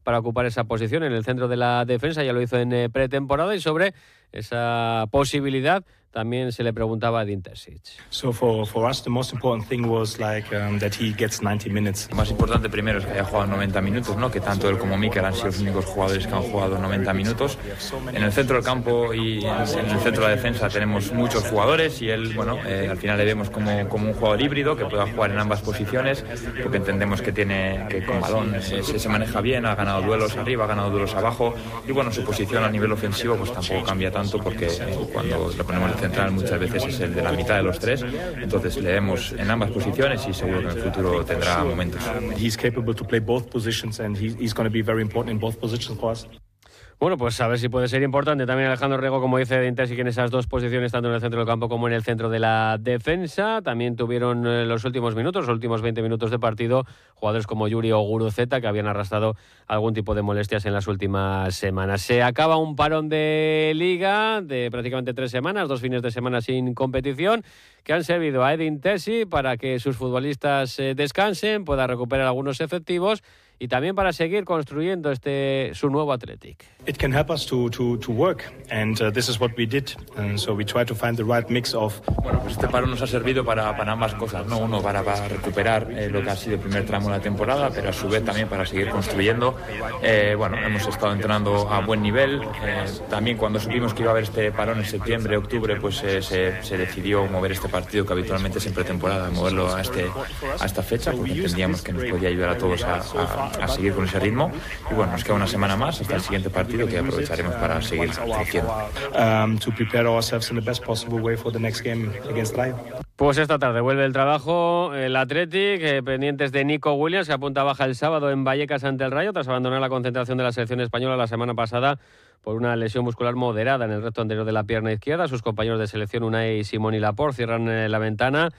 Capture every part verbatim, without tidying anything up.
para ocupar esa posición en el centro de la defensa, ya lo hizo en eh, pretemporada, y sobre esa posibilidad también se le preguntaba a Edin Terzic. So for, for us the most important thing was like um, that he gets ninety minutes. Lo más importante primero es que haya jugado noventa minutos, ¿no? Que tanto él como Mikel han sido los únicos jugadores que han jugado noventa minutos. En el centro del campo y en el centro de la defensa tenemos muchos jugadores y él, bueno, eh, al final le vemos como, como un jugador híbrido que pueda jugar en ambas posiciones, porque entendemos que tiene que con balón eh, se, se maneja bien, ha ganado duelos arriba, ha ganado duelos abajo, y bueno, su posición a nivel ofensivo pues tampoco cambia tanto, porque eh, cuando lo ponemos de central muchas veces es el de la mitad de los tres, entonces le vemos en ambas posiciones y seguro que en el futuro tendrá momentos. He's capable to play both positions and he, he's going to be very important in both positions for us. Bueno, pues a ver si puede ser importante también Alejandro Rego, como dice Edin Terzic, en esas dos posiciones, tanto en el centro del campo como en el centro de la defensa. También tuvieron eh, los últimos minutos, los últimos veinte minutos de partido, jugadores como Yuri o Guruceta, que habían arrastrado algún tipo de molestias en las últimas semanas. Se acaba un parón de liga de prácticamente tres semanas, dos fines de semana sin competición, que han servido a Edin Terzic para que sus futbolistas eh, descansen, pueda recuperar algunos efectivos, y también para seguir construyendo este su nuevo Athletic. It can help us to to to work, and uh, this is what we did. And so we try to find the right mix of. Bueno, pues este paro nos ha servido para, para ambas cosas, ¿no? Uno para, para recuperar eh, lo que ha sido el primer tramo de la temporada, pero a su vez también para seguir construyendo. Eh, bueno, hemos estado entrenando a buen nivel. Eh, también cuando supimos que iba a haber este parón en septiembre, octubre, pues eh, se, se decidió mover este partido que habitualmente es en pretemporada, moverlo a este a esta fecha, porque entendíamos que nos podía ayudar a todos a, a a seguir con ese ritmo, y bueno, nos queda una semana más hasta el siguiente partido que aprovecharemos para seguir creciendo. Um, to prepare ourselves in the best possible way for the next game against Rayo. Pues esta tarde vuelve el trabajo, el Athletic, eh, pendientes de Nico Williams, que apunta baja el sábado en Vallecas ante el Rayo, tras abandonar la concentración de la selección española la semana pasada por una lesión muscular moderada en el recto anterior de la pierna izquierda. Sus compañeros de selección, Unai Simón y Laporte, cierran eh, la ventana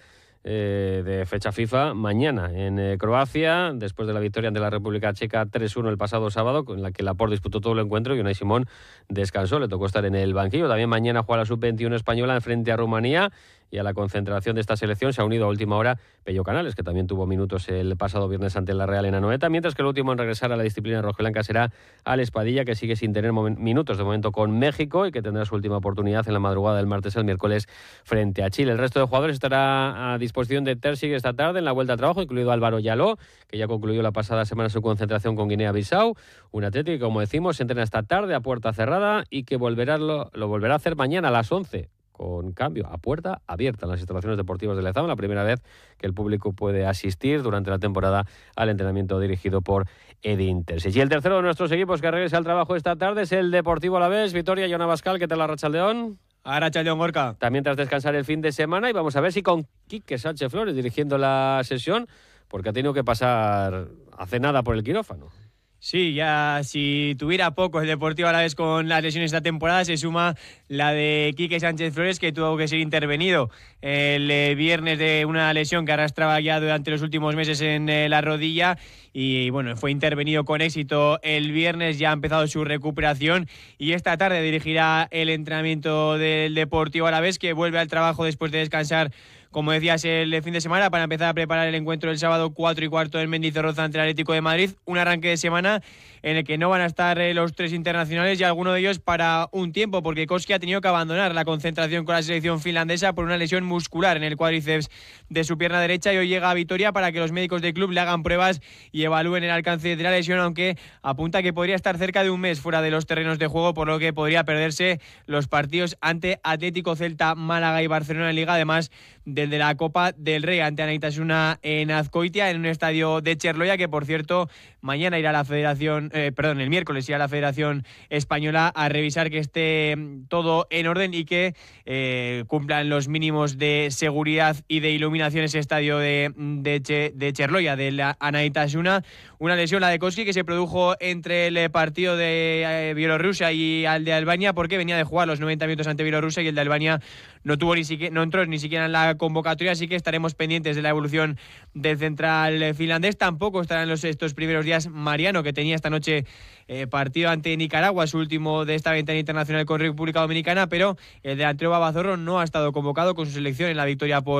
Eh, de fecha FIFA mañana en eh, Croacia, después de la victoria ante la República Checa tres uno el pasado sábado, con la que Laporte disputó todo el encuentro y Unai Simón descansó, le tocó estar en el banquillo. También mañana juega la sub veintiuno española frente a Rumanía, y a la concentración de esta selección se ha unido a última hora Pello Canales, que también tuvo minutos el pasado viernes ante la Real en Anoeta, mientras que el último en regresar a la disciplina rojiblanca será Alex Padilla, que sigue sin tener minutos de momento con México y que tendrá su última oportunidad en la madrugada del martes al miércoles frente a Chile. El resto de jugadores estará a disposición de Terzic esta tarde en la vuelta al trabajo, incluido Álvaro Yaló, que ya concluyó la pasada semana su concentración con Guinea-Bissau. Un Athletic que, como decimos, se entrena esta tarde a puerta cerrada y que volverá, lo, lo volverá a hacer mañana a las once, con cambio a puerta abierta en las instalaciones deportivas de Lezama, la primera vez que el público puede asistir durante la temporada al entrenamiento dirigido por Edin Terzic. Y el tercero de nuestros equipos que regresa al trabajo esta tarde es el Deportivo Alavés. Vitoria, Jon Abascal, ¿qué tal la Arratsaldeon? Arratsaldeon, Gorka. También tras descansar el fin de semana, y vamos a ver si con Quique Sánchez Flores dirigiendo la sesión, porque ha tenido que pasar hace nada por el quirófano. Sí, ya si tuviera poco el Deportivo Alavés con las lesiones esta temporada, se suma la de Quique Sánchez Flores, que tuvo que ser intervenido el eh, viernes de una lesión que arrastraba ya durante los últimos meses en eh, la rodilla, y bueno, fue intervenido con éxito el viernes, ya ha empezado su recuperación y esta tarde dirigirá el entrenamiento del Deportivo Alavés, que vuelve al trabajo después de descansar, como decías, el fin de semana, para empezar a preparar el encuentro del sábado cuatro y cuarto en Mendizorroza ante el Atlético de Madrid. Un arranque de semana en el que no van a estar eh, los tres internacionales, y alguno de ellos para un tiempo, porque Koski ha tenido que abandonar la concentración con la selección finlandesa por una lesión muscular en el cuádriceps de su pierna derecha, y hoy llega a Vitoria para que los médicos del club le hagan pruebas y evalúen el alcance de la lesión, aunque apunta que podría estar cerca de un mes fuera de los terrenos de juego, por lo que podría perderse los partidos ante Atlético, Celta, Málaga y Barcelona en Liga, además del de la Copa del Rey ante Anaitasuna en Azcoitia, en un estadio de Cherloya, que por cierto mañana irá a la Federación, eh, perdón, el miércoles irá a la Federación Española a revisar que esté todo en orden y que eh, cumplan los mínimos de seguridad y de iluminación ese estadio de, de, che, de Cherloya, de la Anaitasuna. Una lesión, la de Koski, que se produjo entre el partido de eh, Bielorrusia y el de Albania, porque venía de jugar los noventa minutos ante Bielorrusia, y el de Albania no tuvo ni siquiera, no entró ni siquiera en la convocatoria, así que estaremos pendientes de la evolución del central finlandés. Tampoco estará en los, estos primeros días Mariano, que tenía esta noche eh, partido ante Nicaragua, su último de esta ventana internacional con República Dominicana, pero el delantero Babazorro no ha estado convocado con su selección en la victoria por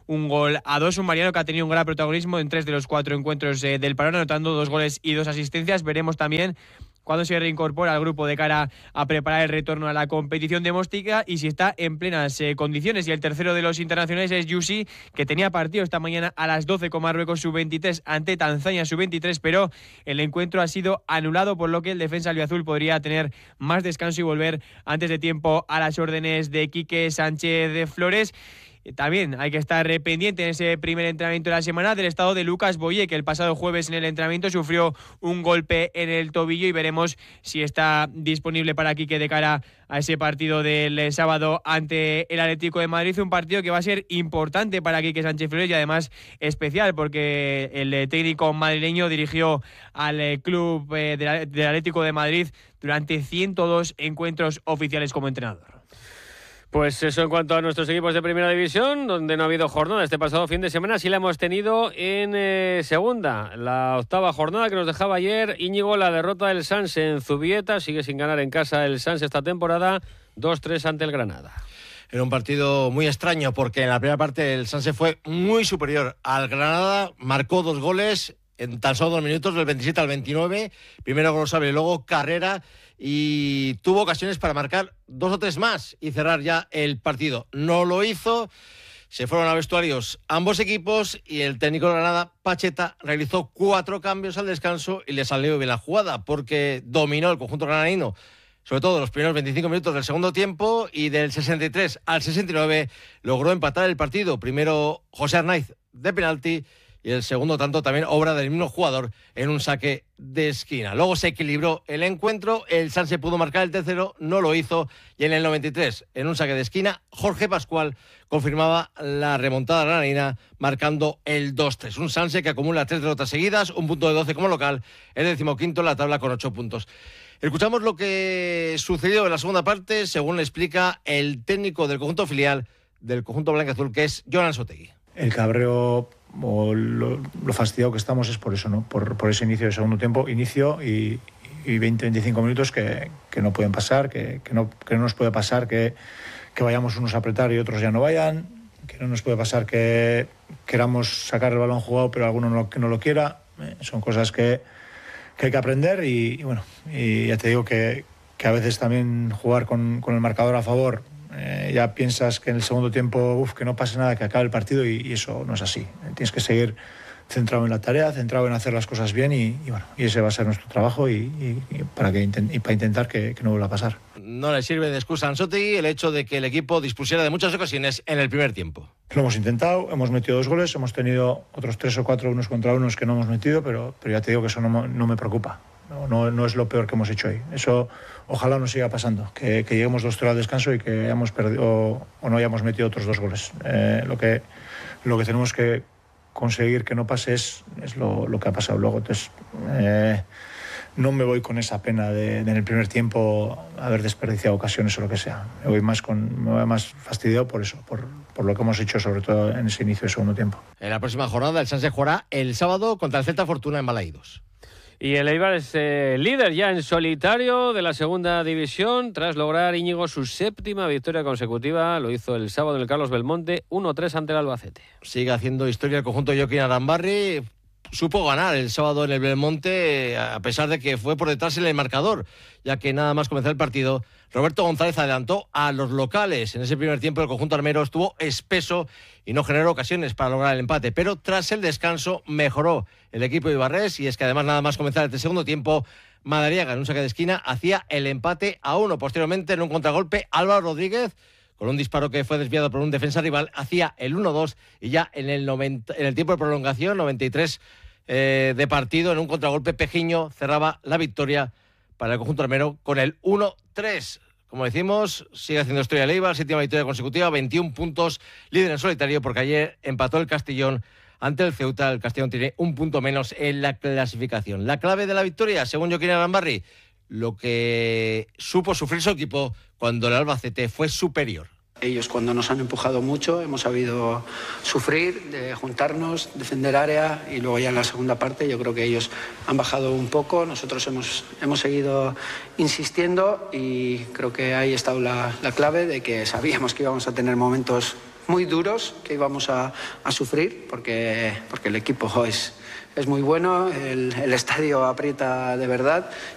un gol a dos. Un Mariano que ha tenido un gran protagonismo en tres de los cuatro encuentros eh, del Parón, anotando dos goles y dos asistencias. Veremos también cuando se reincorpora al grupo de cara a preparar el retorno a la competición doméstica y si está en plenas eh, condiciones. Y el tercero de los internacionales es Yusi, que tenía partido esta mañana a las doce con Marruecos sub veintitrés ante Tanzania sub veintitrés, pero el encuentro ha sido anulado, por lo que el defensa albiazul podría tener más descanso y volver antes de tiempo a las órdenes de Quique Sánchez de Flores. También hay que estar pendiente en ese primer entrenamiento de la semana del estado de Lucas Boye, que el pasado jueves en el entrenamiento sufrió un golpe en el tobillo, y veremos si está disponible para Quique de cara a ese partido del sábado ante el Atlético de Madrid. Un partido que va a ser importante para Quique Sánchez Flores y además especial, porque el técnico madrileño dirigió al club del Atlético de Madrid durante ciento dos encuentros oficiales como entrenador. Pues eso en cuanto a nuestros equipos de Primera División, donde no ha habido jornada este pasado fin de semana. Sí la hemos tenido en eh, Segunda, la octava jornada que nos dejaba ayer. Íñigo, la derrota del Sanse en Zubieta, sigue sin ganar en casa el Sanse esta temporada, dos tres ante el Granada. Era un partido muy extraño porque en la primera parte el Sanse fue muy superior al Granada, marcó dos goles en tan solo dos minutos, del veintisiete al veintinueve, primero Grosable y luego Carrera, y tuvo ocasiones para marcar dos o tres más y cerrar ya el partido. No lo hizo, se fueron a vestuarios ambos equipos y el técnico de Granada, Pacheta, realizó cuatro cambios al descanso y le salió bien la jugada porque dominó el conjunto granadino, sobre todo los primeros veinticinco minutos del segundo tiempo, y del sesenta y tres al sesenta y nueve logró empatar el partido. Primero José Arnaiz de penalti, y el segundo tanto también obra del mismo jugador en un saque de esquina. Luego se equilibró el encuentro, el Sanse pudo marcar el tercero, no lo hizo, y en el noventa y tres, en un saque de esquina, Jorge Pascual confirmaba la remontada granadina marcando el dos tres. Un Sanse que acumula tres derrotas seguidas, un punto de doce como local, el decimoquinto en la tabla con ocho puntos. Escuchamos lo que sucedió en la segunda parte, según le explica el técnico del conjunto filial del conjunto blanquiazul, que es Jonan Sotegui. El cabreo o lo, lo fastidiado que estamos es por eso, ¿no? Por, por ese inicio de segundo tiempo, inicio y, y veinte a veinticinco minutos que, que no pueden pasar, que, que, no, que no nos puede pasar que, que vayamos unos a apretar y otros ya no vayan, que no nos puede pasar que queramos sacar el balón jugado pero alguno no, que no lo quiera. Eh, son cosas que, que hay que aprender y, y bueno, y ya te digo que, que a veces también jugar con, con el marcador a favor, Eh, ya piensas que en el segundo tiempo uf, que no pase nada, que acabe el partido, y, y eso no es así. Tienes que seguir centrado en la tarea, centrado en hacer las cosas bien y, y bueno, y ese va a ser nuestro trabajo y, y, y para, que, y para intentar que, que no vuelva a pasar. No le sirve de excusa a Ansotegui el hecho de que el equipo dispusiera de muchas ocasiones en el primer tiempo. Lo hemos intentado, hemos metido dos goles, hemos tenido otros tres o cuatro unos contra unos que no hemos metido, pero, pero ya te digo que eso no, no me preocupa. No, no, no es lo peor que hemos hecho hoy. Eso ojalá no siga pasando, que, que lleguemos dos tres al descanso y que hayamos perdido o, o no hayamos metido otros dos goles. Eh, lo, que, lo que tenemos que conseguir que no pase es, es lo, lo que ha pasado luego. Entonces, eh, no me voy con esa pena de, de en el primer tiempo haber desperdiciado ocasiones o lo que sea. Me voy más, con, me voy más fastidiado por eso, por, por lo que hemos hecho, sobre todo en ese inicio de segundo tiempo. En la próxima jornada el Sanse jugará el sábado contra el Celta Fortuna en Balaídos. Y el Eibar es eh, líder ya en solitario de la segunda división, tras lograr, Íñigo, su séptima victoria consecutiva. Lo hizo el sábado en el Carlos Belmonte, uno tres ante el Albacete. Sigue haciendo historia el conjunto de Joaquín Arambarri. Supo ganar el sábado en el Belmonte, a pesar de que fue por detrás en el marcador, ya que nada más comenzar el partido, Roberto González adelantó a los locales. En ese primer tiempo el conjunto armero estuvo espeso y no generó ocasiones para lograr el empate, pero tras el descanso mejoró el equipo ibarrés, y es que además nada más comenzar el segundo tiempo, Madariaga en un saque de esquina hacía el empate a uno. Posteriormente, en un contragolpe, Álvaro Rodríguez, con un disparo que fue desviado por un defensa rival, hacía el uno dos, y ya en el, noventa, en el tiempo de prolongación, noventa y tres eh, de partido, en un contragolpe, Pejiño cerraba la victoria para el conjunto armero con el uno tres. Como decimos, sigue haciendo historia el Eibar, séptima victoria consecutiva, veintiún puntos, líder en solitario, porque ayer empató el Castellón ante el Ceuta. El Castellón tiene un punto menos en la clasificación. La clave de la victoria, según Joaquín Arambarri, lo que supo sufrir su equipo cuando el Albacete fue superior. Ellos, cuando nos han empujado mucho, hemos sabido sufrir, de juntarnos, defender área, y luego ya en la segunda parte yo creo que ellos han bajado un poco, nosotros hemos, hemos seguido insistiendo, y creo que ahí ha estado la, la clave de que sabíamos que íbamos a tener momentos muy duros, que íbamos a, a sufrir, porque, porque el equipo es, es muy bueno, el, el estadio aprieta de verdad